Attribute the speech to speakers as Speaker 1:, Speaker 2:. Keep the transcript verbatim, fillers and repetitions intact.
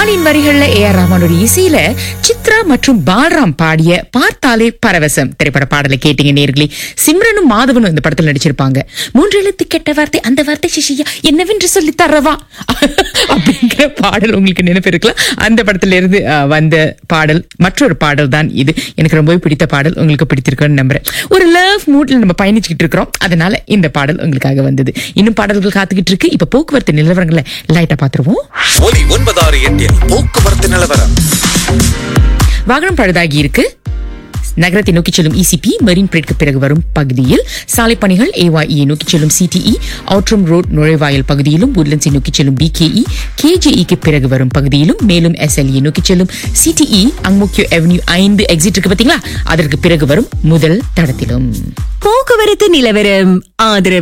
Speaker 1: வாலின் வரிகள்ல A R ரஹ்மானோட இசையில சித்ரா மற்றும் பால்ராம் பாடிய பார்த்தாலே பரவசம் திரைப்பட பாடலை கேட்டீங்க நேர்களே. சிம்ரனும் மாதவனும் இந்த படத்தில் நடிச்சிருப்பாங்க. மூன்று எழுத்து கெட்ட வார்த்தை, அந்த வார்த்தை சிஷியா என்னவென்று சொல்லி தரவா அப்படிங்கிற பாடல் உங்களுக்கு நினைப்பு இருக்கலாம். அந்த படத்துல இருந்து அஹ், வந்த பாடல் மற்றொரு பாடல் தான் இது. எனக்கு ரொம்பவே பிடித்த பாடல், உங்களுக்கு பிடித்திருக்குன்னு நம்புறேன். ஒரு லவ் மூட்ல நம்ம பயணிச்சுக்கிட்டு இருக்கிறோம், அதனால இந்த பாடல் உங்களுக்காக வந்தது. இன்னும் பாடல்கள் காத்துக்கிட்டு இருக்கு. இப்ப போக்குவரத்து நிலவரங்களை லைட்டா பாத்துருவோம்.
Speaker 2: ஒலி ஒன்பதாறு எட்டில் போக்குவரத்து நிலவரம்.
Speaker 1: வாகனம் பழுதாகி இருக்கு. நகரத்தை நோக்கி செல்லும் இசிபி மெரின் பிரிட்க்கு பிறகு வரும் பகுதியில் சாலை பணிகள், ஏஒய்இ நோக்கி செல்லும் சிடிஇ அவுட்ரம் ரோட் நுழைவாயில் பகுதியிலும், உட்லண்ட்ஸை நோக்கி செல்லும் பிகேஇ கேஜேஇக்கு பிறகு வரும் பகுதியிலும், மேலும் எஸ்எல்இ நோக்கி செல்லும் சிடிஇ அங்முக்கியோ அவென்யூ ஐந்து எக்ஸிட் இருக்கு பாத்தீங்களா, அதற்கு பிறகு வரும் முதல் தடத்திலும்.
Speaker 3: போக்குவரத்து நிலவரம் ஆதரவு